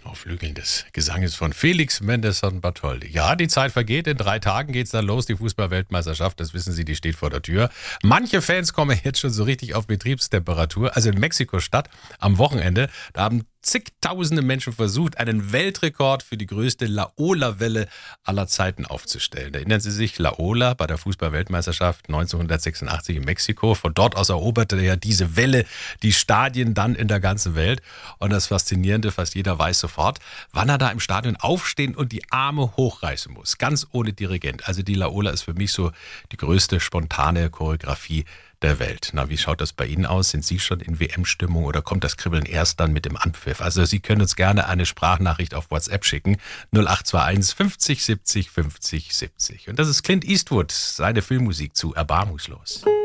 Auf Flügeln des Gesanges von Felix Mendelssohn Bartholdy. Ja, die Zeit vergeht. In 3 Tagen geht's dann los. Die Fußball-Weltmeisterschaft, das wissen Sie, die steht vor der Tür. Manche Fans kommen jetzt schon so richtig auf Betriebstemperatur. Also in Mexiko-Stadt am Wochenende, da haben zigtausende Menschen versucht, einen Weltrekord für die größte Laola-Welle aller Zeiten aufzustellen. Erinnern Sie sich, Laola bei der Fußball-Weltmeisterschaft 1986 in Mexiko. Von dort aus eroberte ja diese Welle die Stadien dann in der ganzen Welt. Und das Faszinierende, fast jeder weiß sofort, wann er da im Stadion aufstehen und die Arme hochreißen muss. Ganz ohne Dirigent. Also die Laola ist für mich so die größte spontane Choreografie der Welt. Na, wie schaut das bei Ihnen aus? Sind Sie schon in WM-Stimmung oder kommt das Kribbeln erst dann mit dem Anpfiff? Also Sie können uns gerne eine Sprachnachricht auf WhatsApp schicken. 0821 50 70 50 70. Und das ist Clint Eastwood, seine Filmmusik zu Erbarmungslos.